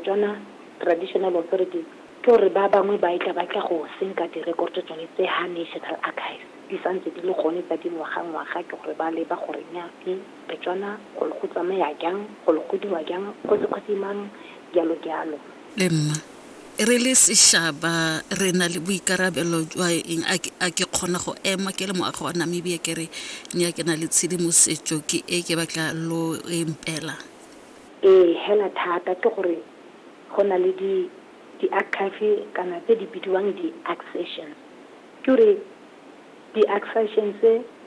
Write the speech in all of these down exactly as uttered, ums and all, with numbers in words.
Botswana Traditional Authority ke gore ba bangwe ba itla ba tla go senka direkoto tsone tse ha National Archives di santse di le gone tsa dingwaga-ngwaga ke gore ba leba gore nya ke Botswana go le go tsamaya jang go le go diwa jang go se khotimang jalo jalo le mma re le seshaba re na le boikarabelo jwa eng a ke kgona go ema ke le moago wa Namibia ke re nya ke na le tshedimosetso ke e ke batla lo empela eh hela thata ke gore go na le di di archive kana tse di bidiwang di accessions ke re di accessions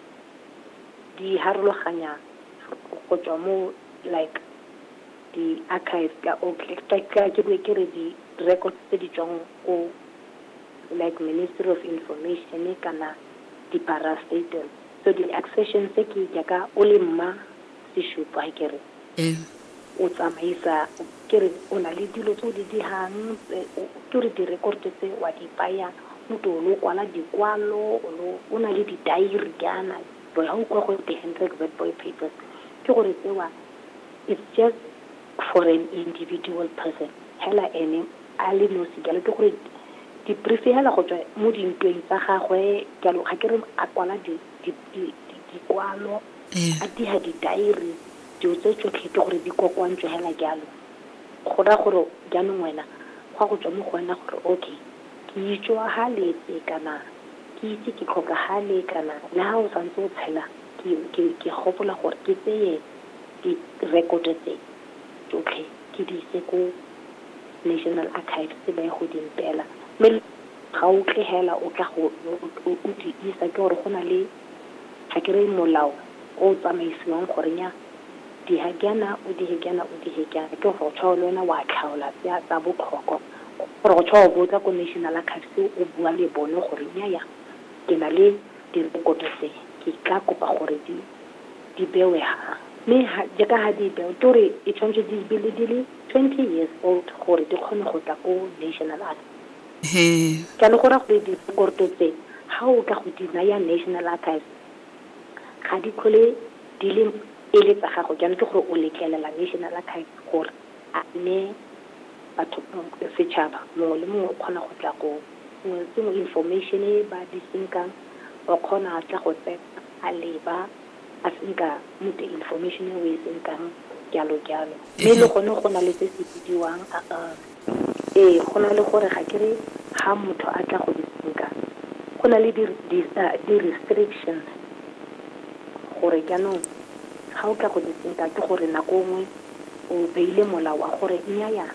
di harologanya go tswa mo like di archives ka o ka ke bue ke re di records tse di tswang go like Ministry of Information kana di parastatals so di accessions ke jaaka o le mma se shupa ke re eh o tsamaisa ke re o na le dilo tse di dihang ke re di record tse wa di baya motho lo kwala dikwalo o na le di diary kana bo ha o kwa go di Hendrik Witbooi papers ke gore tsewa it's just for an individual person hela ene a le no se ke gore di brief hela go tswa mo dintweng tsa gagwe ke lo ga ke re a kwala di di di kwalo a di ha di diary dio tse tsotlhe ke gore di kokwantswe hela jalo go ra gore jaanong wena go go tswa mo go wena gore okay ke itswa ha letse kana ke itse ke tlhoka ha le kana le ha o santse o tshela ke ke ke gopola gore ke tseye di record tse tsotlhe ke di se ko National Archives se ba go di mpela mme ga o tlhela o tla go o di isa ke gore go na le ga ke re molao o tsamaisiwang gore nya di hagana o di hagana o di hagana ke go tswa le wena wa tlhaola tsa tsa botlhokwa gore go tswa go botsa ko National Archives o bua le bone gore nya ya ke na le di record tse ke ka kopa gore di di bewe ha me ha jaka ha di bewe tore e tshwanetse di bile di le twenty years old gore di kgone go tla ko National Archives he ka le gore go di record tse ha o ka go di naya National Archives ga di khole di le ele tsa gago jana ke gore o letlelela National Archives gore a ne batho setšhaba mo le mo khona go tla go mo information ba di sinkang o khona tla go tse a leba a sinka mo the information we sinkang jalo jalo mme le gone go na le se se bidiwang a eh go na le gore ga kere ha motho a tla go di sinka go na le di di restrictions gore jaanong ga o tla go di sinka ke gore nako nngwe o beile molao wa gore nya ya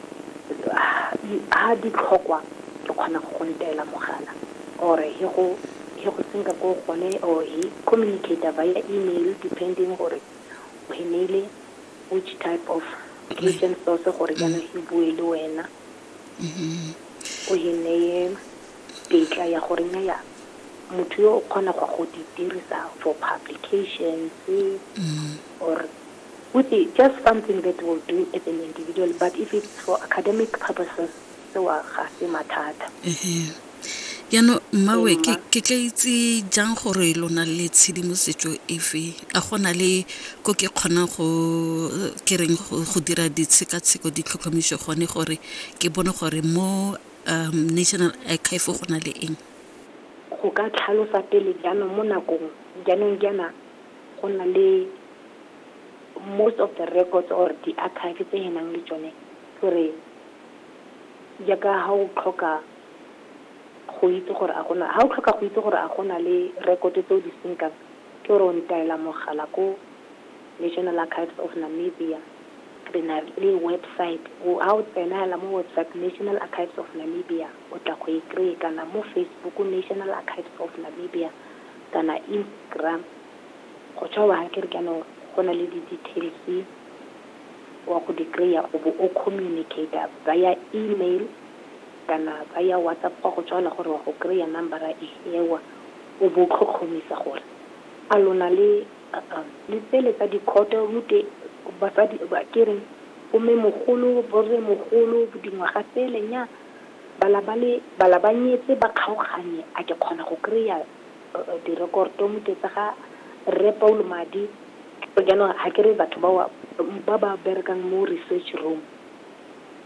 ha di tlhokwa ke khona go ntela mogala ore he go he go sinka go gone o he communicate via email depending gore o email which type of application source gore jana he bue le wena mhm o hine tetla ya gore nya ya motho yo o khona go di dirisa for publications mm. or with it, just something that will do as an individual, but if it's for academic purposes so a ga se mathata eh yano mawe ke ke tla itse jang gore lona le tshedimosetso efe a gona le go ke khona go kereng go dira ditshekatsheko di tlhokomiso gone gore ke bone gore mo um, National Archive go na le eng go ka tlhalosa pele jana mo nakong janong jana go na le most of the records or the archives tse henang le tsone gore jaka ha o tlhoka go itse gore a gona ha o tlhoka go itse gore a gona le record tse o di sinkang ke gore o ntela mogala ko National Archives of Namibia re na le website o ha o tsena la mo website National Archives of Namibia o tla go ikry kana mo Facebook National Archives of Namibia kana Instagram go tswa ha ke re kana go na le di details wa go di kreya o bo o communicate via email kana via WhatsApp go tswala gore wa go kreya number a ewa o bo tlhotlhomisa gore a lona le le tsele tsa di khoto mute ba sa di ba kere o me mogolo borre mogolo dingwaga tsele nya balabale balabanyetse ba kgaoganye a ke khona go kreya di record mute tsa ga re Paul Madi jana ha kere batho ba ba ba berekang mo research room